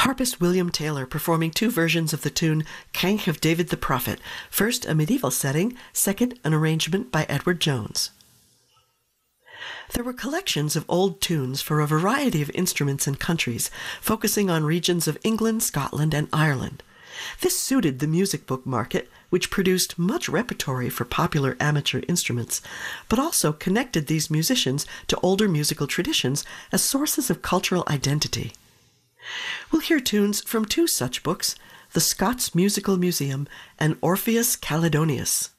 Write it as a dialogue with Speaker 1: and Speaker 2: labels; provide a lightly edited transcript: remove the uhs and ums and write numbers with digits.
Speaker 1: harpist William Taylor performing two versions of the tune Canch of David the Prophet, first a medieval setting, second an arrangement by Edward Jones. There were collections of old tunes for a variety of instruments and countries, focusing on regions of England, Scotland, and Ireland. This suited the music book market, which produced much repertory for popular amateur instruments, but also connected these musicians to older musical traditions as sources of cultural identity. We'll hear tunes from two such books, The Scots Musical Museum and Orpheus Caledonius.